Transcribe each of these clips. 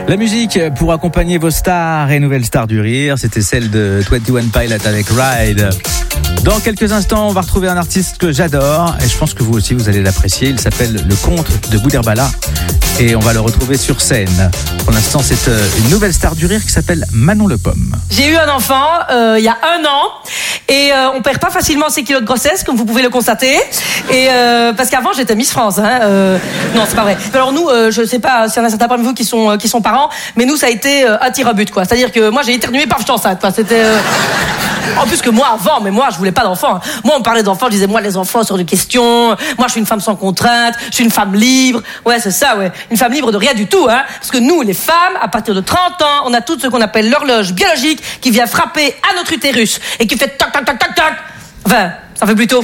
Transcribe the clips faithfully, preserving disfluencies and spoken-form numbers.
La musique pour accompagner vos stars et nouvelles stars du rire, c'était celle de vingt et un Pilots avec Ride. Dans quelques instants, on va retrouver un artiste que j'adore et je pense que vous aussi vous allez l'apprécier. Il s'appelle Le Comte de Bouderbala et on va le retrouver sur scène. Pour l'instant, c'est une nouvelle star du rire qui s'appelle Manon Le Pomme. J'ai eu un enfant euh, il y a un an et euh, on perd pas facilement ses kilos de grossesse, comme vous pouvez le constater. Et euh, parce qu'avant j'étais Miss France. Hein, euh, non, c'est pas vrai. Alors nous, euh, je sais pas s'il y en a certains parmi vous qui sont euh, qui sont parents, mais nous ça a été euh, un tir à but, quoi. C'est-à-dire que moi j'ai éternué, paf, je suis enceinte. Quoi. C'était euh... en plus que moi avant, mais moi je voulais pas d'enfants. Moi on me parlait d'enfants, je disais moi les enfants sur des questions. Moi je suis une femme sans contrainte, je suis une femme libre. Ouais c'est ça, ouais, une femme libre de rien du tout, hein. Parce que nous les femmes, à partir de trente ans, on a tout ce qu'on appelle l'horloge biologique qui vient frapper à notre utérus et qui fait tac tac tac tac tac. Enfin, ça fait plutôt.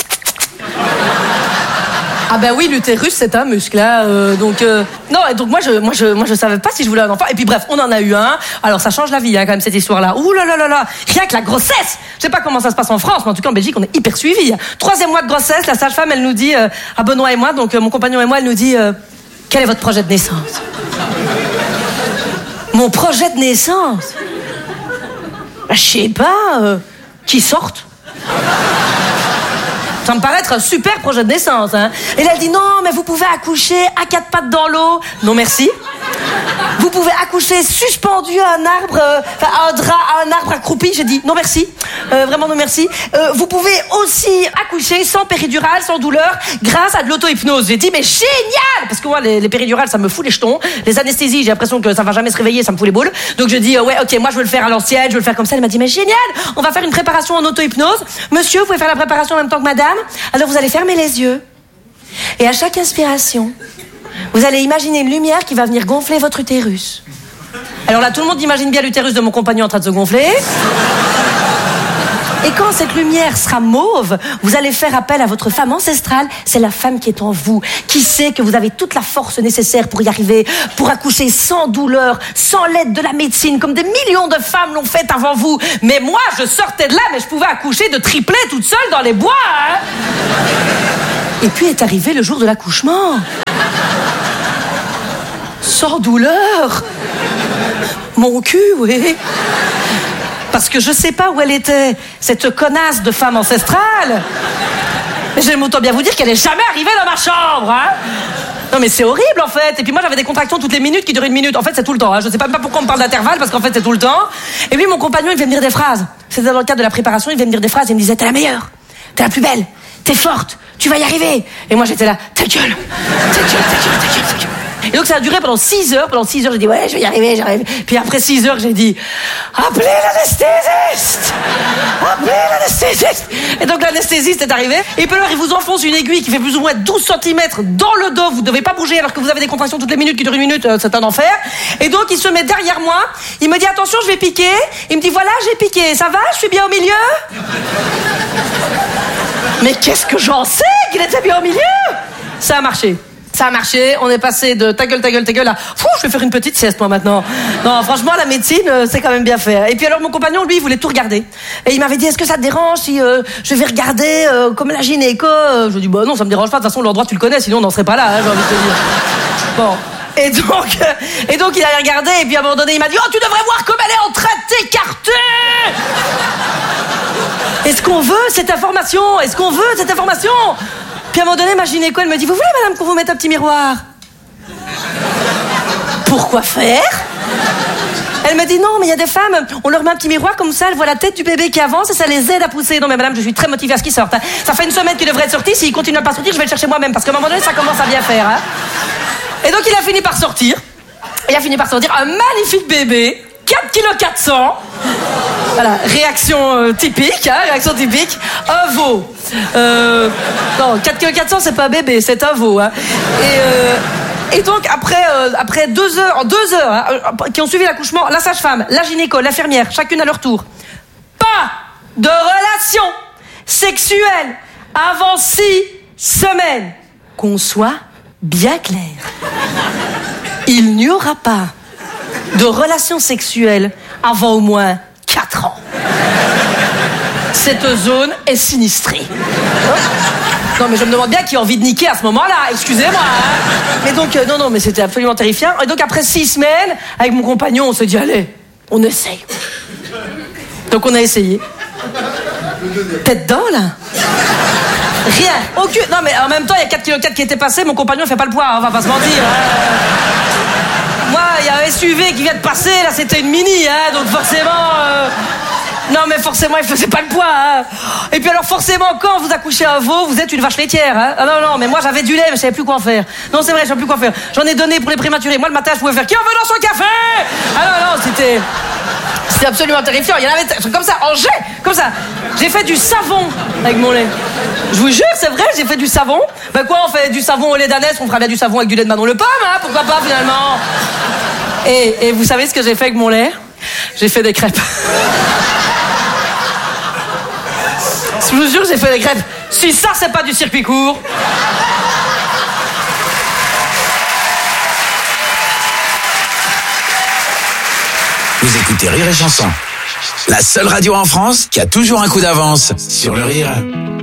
Ah ben oui, l'utérus c'est un muscle, hein, euh, donc euh, non, et donc moi je, moi je, moi je savais pas si je voulais un enfant. Et puis bref, on en a eu un. Alors ça change la vie, hein, quand même cette histoire-là. Ouh là là là là, rien que la grossesse. Je sais pas comment ça se passe en France, mais en tout cas en Belgique on est hyper suivis. Troisième mois de grossesse, la sage-femme elle nous dit, euh, à Benoît et moi, donc euh, mon compagnon et moi, elle nous dit, euh, quel est votre projet de naissance? Mon projet de naissance? Bah, je sais pas, euh, qui sorte. Ça me paraît être un super projet de naissance, hein. Et là, elle dit non, mais vous pouvez accoucher à quatre pattes dans l'eau. Non, merci. Vous pouvez accoucher suspendu à un arbre, euh, à un drap, à un arbre accroupi. J'ai dit non, merci. Euh, vraiment non, merci. Euh, vous pouvez aussi accoucher sans péridurale, sans douleur, grâce à de l'auto-hypnose. J'ai dit mais génial, parce que moi, les, les péridurales, ça me fout les jetons. Les anesthésies, j'ai l'impression que ça va jamais se réveiller, ça me fout les boules. Donc je dis euh, ouais, ok, moi je veux le faire à l'ancienne, je veux le faire comme ça. Elle m'a dit mais génial, on va faire une préparation en auto-hypnose. Monsieur, vous pouvez faire la préparation en même temps que madame. Alors vous allez fermer les yeux et à chaque inspiration, vous allez imaginer une lumière qui va venir gonfler votre utérus. Alors là, tout le monde imagine bien l'utérus de mon compagnon en train de se gonfler. Et quand cette lumière sera mauve, vous allez faire appel à votre femme ancestrale. C'est la femme qui est en vous, qui sait que vous avez toute la force nécessaire pour y arriver, pour accoucher sans douleur, sans l'aide de la médecine, comme des millions de femmes l'ont fait avant vous. Mais moi, je sortais de là, mais je pouvais accoucher de triplés toute seule dans les bois. Hein. Et puis est arrivé le jour de l'accouchement. Sans douleur. Mon cul, oui. Parce que je sais pas où elle était, cette connasse de femme ancestrale. Mais j'aime autant bien vous dire qu'elle est jamais arrivée dans ma chambre, hein. Non mais c'est horrible en fait. Et puis moi j'avais des contractions toutes les minutes qui durent une minute. En fait c'est tout le temps, hein. Je sais pas, pas pourquoi on me parle d'intervalle, parce qu'en fait c'est tout le temps. Et puis mon compagnon il vient me dire des phrases. C'était dans le cadre de la préparation, il vient me dire des phrases. Il me disait t'es la meilleure, t'es la plus belle, t'es forte, tu vas y arriver. Et moi j'étais là, ta gueule, ta gueule, ta gueule, ta gueule, ta gueule. Et donc ça a duré pendant six heures. Pendant six heures, j'ai dit ouais, je vais y arriver, j'arrive. Puis après six heures, j'ai dit appelez l'anesthésiste, appelez l'anesthésiste. Et donc l'anesthésiste est arrivé. Et puis alors il vous enfonce une aiguille qui fait plus ou moins douze centimètres dans le dos. Vous ne devez pas bouger alors que vous avez des contractions toutes les minutes qui durent une minute. C'est un enfer. Et donc il se met derrière moi. Il me dit attention, je vais piquer. Il me dit voilà, j'ai piqué. Ça va? Je suis bien au milieu? Mais qu'est-ce que j'en sais qu'il était bien au milieu? Ça a marché. Ça a marché, on est passé de ta gueule, ta gueule, ta gueule à fou, je vais faire une petite sieste moi maintenant. Non, franchement, la médecine, euh, c'est quand même bien fait. Et puis alors, mon compagnon, lui, il voulait tout regarder. Et il m'avait dit, est-ce que ça te dérange si euh, je vais regarder euh, comme la gynéco? Je lui ai dit, bah non, ça me dérange pas, de toute façon, l'endroit, tu le connais, sinon on n'en serait pas là, hein, j'ai envie de te dire. Bon. Et donc, euh, et donc, il a regardé, et puis à un moment donné, il m'a dit, oh, tu devrais voir comme elle est en train de t'écarter! Est-ce qu'on veut cette information? Est-ce qu'on veut cette information? Puis à un moment donné, ma gynéco, elle me dit, vous voulez, madame, qu'on vous mette un petit miroir? Pourquoi faire? Elle me dit, non, mais il y a des femmes, on leur met un petit miroir, comme ça, elles voient la tête du bébé qui avance et ça les aide à pousser. Non, mais madame, je suis très motivée à ce qu'il sorte. Hein. Ça fait une semaine qu'il devrait être sorti, s'il continue à pas sortir, je vais le chercher moi-même, parce qu'à un moment donné, ça commence à bien faire. Hein. Et donc, il a fini par sortir. Il a fini par sortir un magnifique bébé, quatre virgule quatre cents kilos. Voilà, réaction euh, typique, hein, réaction typique. Un veau. Euh, non, quatre virgule quatre cents, c'est pas un bébé, c'est un veau. Hein. Et, euh, et donc, après, euh, après deux heures, en deux heures, hein, qui ont suivi l'accouchement, la sage-femme, la gynéco, l'infirmière, chacune à leur tour. Pas de relation sexuelle avant six semaines. Qu'on soit bien clair. Il n'y aura pas de relation sexuelle avant au moins quatre ans. Cette zone est sinistrée. Non, mais je me demande bien qui a envie de niquer à ce moment-là, excusez-moi. Hein. Mais donc, euh, non, non, mais c'était absolument terrifiant. Et donc, après six semaines, avec mon compagnon, on s'est dit, allez, on essaye. Donc, on a essayé. Tête dedans, là. Rien, aucune. Non, mais en même temps, il y a quatre virgule quatre kilos qui étaient passés, mon compagnon fait pas le poids, hein, on va pas se mentir. Hein. Moi, il y a un S U V qui vient de passer, là, c'était une mini, hein, donc forcément. Euh... Non, mais forcément, il faisait pas le poids, hein. Et puis alors, forcément, quand vous accouchez un veau, vous êtes une vache laitière, hein. Ah non, non, mais moi, j'avais du lait, mais je savais plus quoi en faire. Non, c'est vrai, je savais plus quoi faire. J'en ai donné pour les prématurés. Moi, le matin, je pouvais faire qui en veut dans son café. Ah non, non, c'était. C'était absolument terrifiant. Il y en avait comme ça, en jet, comme ça. J'ai fait du savon avec mon lait. Je vous jure, c'est vrai, j'ai fait du savon. Ben quoi, on fait du savon au lait d'ânesse, on fera bien du savon avec du lait de Manon Le Pomme, hein, pourquoi pas finalement. Et, et vous savez ce que j'ai fait avec mon lait? J'ai fait des crêpes. Je vous jure, j'ai fait des crêpes. Si ça, c'est pas du circuit court. Vous écoutez Rire et Chanson, la seule radio en France qui a toujours un coup d'avance sur le rire.